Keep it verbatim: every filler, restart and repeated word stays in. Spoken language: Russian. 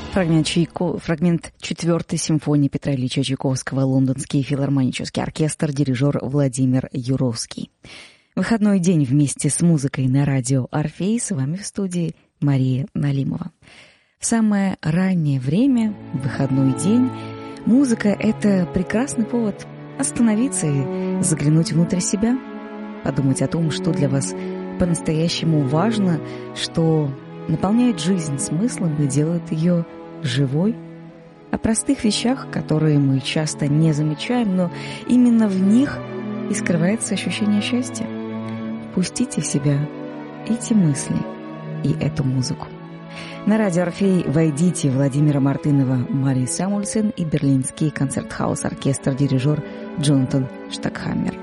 Фрагмент, Чайко... Фрагмент четвертой симфонии Петра Ильича Чайковского, Лондонский филармонический оркестр, дирижер Владимир Юровский. Выходной день вместе с музыкой на радио «Орфей». С вами в студии Мария Налимова. В самое раннее время, выходной день, музыка — это прекрасный повод остановиться и заглянуть внутрь себя, подумать о том, что для вас по-настоящему важно, что наполняет жизнь смыслом и делает ее живой, о простых вещах, которые мы часто не замечаем, но именно в них и скрывается ощущение счастья. Впустите в себя эти мысли и эту музыку. На радио «Орфей» войдите Владимира Мартынова, Мари Самульсен и берлинский концертхаус-оркестр, дирижер Джонатан Штокхаммер.